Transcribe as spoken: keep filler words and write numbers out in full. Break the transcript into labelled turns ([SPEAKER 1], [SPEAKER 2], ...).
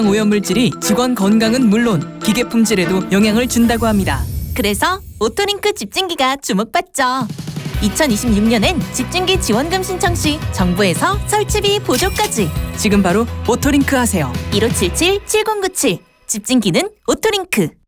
[SPEAKER 1] 오염물질이 직원 건강은 물론 기계 품질에도 영향을 준다고 합니다.
[SPEAKER 2] 그래서 오토링크 집진기가 주목받죠. 이천이십육 년엔 집진기 지원금 신청 시 정부에서 설치비 보조까지.
[SPEAKER 1] 지금 바로 오토링크 하세요.
[SPEAKER 2] 일오칠칠 칠공구칠 집진기는 오토링크.